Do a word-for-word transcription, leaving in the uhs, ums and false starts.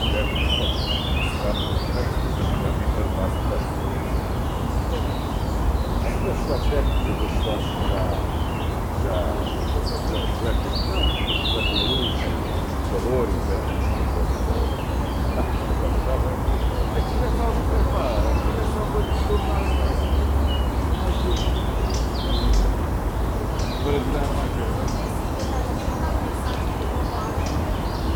deve estar na vida mais fácil. As suas técnicas, as suas já, já, já, já, já, já, já, já, já, valores,